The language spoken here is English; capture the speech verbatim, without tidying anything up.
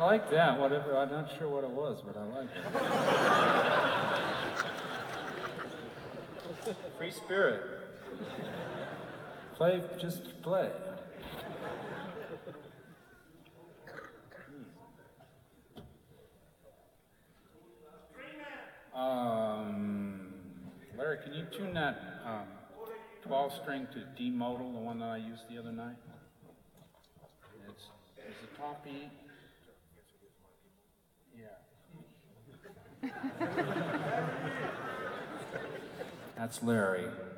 like that, whatever. I'm not sure what it was, but I like it. Free spirit. Play, just play. Um, Larry, can you tune that um, twelve string to D modal, the one that I used the other night? It's, it's the top E. Yeah. That's Larry.